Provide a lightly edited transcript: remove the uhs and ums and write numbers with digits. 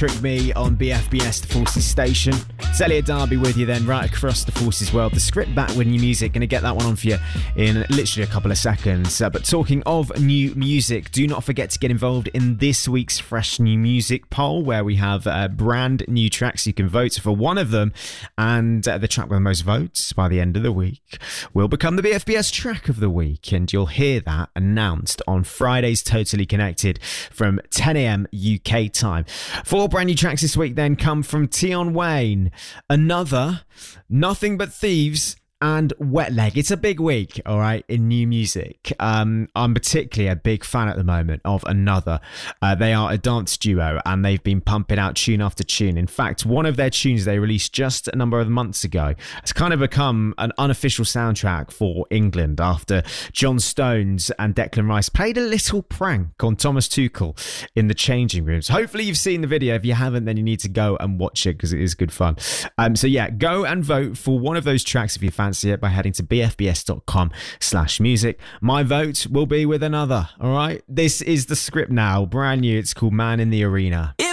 Trick Me on BFBS, the Forces station. It's Elliot Darby with you then, right across the Forces world. The script back with new music. Going to get that one on for you in literally a couple of seconds. But talking of new music, do not forget to get involved in this week's Fresh New Music poll, where we have brand new tracks. You can vote for one of them, and the track with the most votes by the end of the week will become the BFBS track of the week. And you'll hear that announced on Friday's Totally Connected from 10 a.m. UK time. 4 brand new tracks this week then come from Tion Wayne, Another, Nothing But Thieves, and Wet Leg. It's a big week, all right, in new music. I'm particularly a big fan at the moment of Another. They are a dance duo, and they've been pumping out tune after tune. In fact, one of their tunes they released just a number of months ago has kind of become an unofficial soundtrack for England after John Stones and Declan Rice played a little prank on Thomas Tuchel in the changing rooms. Hopefully you've seen the video. If you haven't, then you need to go and watch it because it is good fun. So yeah, go and vote for one of those tracks if you fancy it by heading to bfbs.com/music. My vote will be with Another. All right, this is the script now, brand new. It's called Man in the Arena.